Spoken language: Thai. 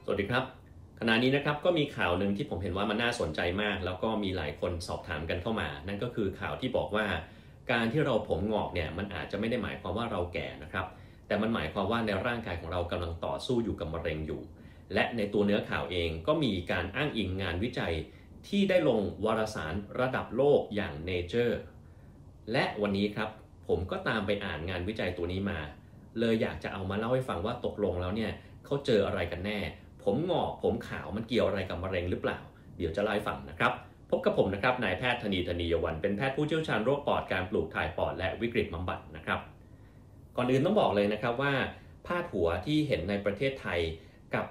สวัสดีครับขณะนี้นะครับก็มีข่าวหนึ่งที่ผมเห็นว่ามันน่าสนใจมากแล้วก็มีหลายคนสอบถามกันเข้ามานั่นก็คือข่าวที่บอกว่าการที่เราผมงอกเนี่ยมันอาจจะไม่ได้หมายความว่าเราแก่นะครับแต่มันหมายความว่าในร่างกายของเรากำลังต่อสู้อยู่กับมะเร็งอยู่และในตัวเนื้อข่าวเองก็มีการอ้างอิงงานวิจัยที่ได้ลงวารสารระดับโลกอย่าง Nature และวันนี้ครับผมก็ตามไปอ่านงานวิจัยตัวนี้มาเลยอยากจะเอามาเล่าให้ฟังว่าตกลงแล้วเนี่ยเขาเจออะไรกันแน่ ผมงอกผมขาวมันเกี่ยวอะไรกับมะเร็งหรือเปล่าเดี๋ยวจะเล่าให้ฟังนะครับพบกับผมนะครับนายแพทย์ธนียวันเป็นแพทย์ผู้เชี่ยวชาญโรคปอดการปลูกถ่ายปอดและวิกฤตบำบัดนะครับก่อนอื่นต้องบอกเลยนะครับว่าพาดหัวที่เห็นในประเทศไทย